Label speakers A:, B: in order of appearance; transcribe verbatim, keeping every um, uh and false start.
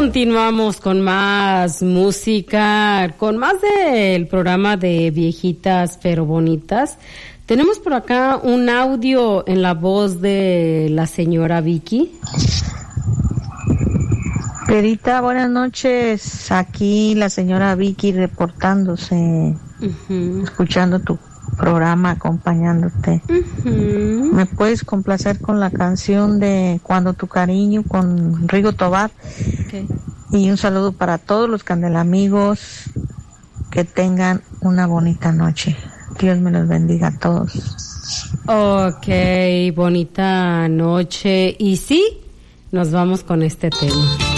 A: Continuamos con más música, con más del programa de Viejitas pero Bonitas. Tenemos por acá un audio en la voz de la señora Vicky.
B: Perita, buenas noches. Aquí la señora Vicky reportándose, uh-huh. escuchando tu programa, acompañándote. Uh-huh. ¿Me puedes complacer con la canción de Cuando tu cariño con Rigo Tobar? Okay. Y un saludo para todos los candelamigos. Que tengan una bonita noche. Dios me los bendiga a todos.
A: Ok, bonita noche. Y sí, nos vamos con este tema.